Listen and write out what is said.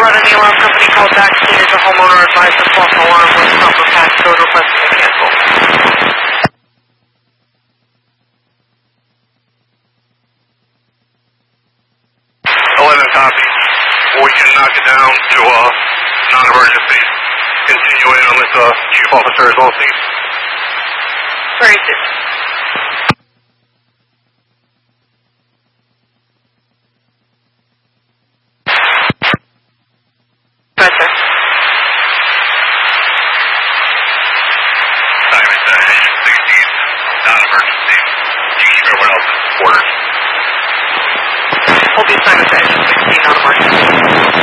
11, the alarm company called back stated the homeowner advised the false alarm was proper passcode requested to cancel. 11 copy. We can knock it down to non-emergency. Continuing unless chief officer is on scene. Where is it? Right there. Time is 16, non-emergency. You keep everyone else in quarters. Hold the assignment to engine 16, non-emergency.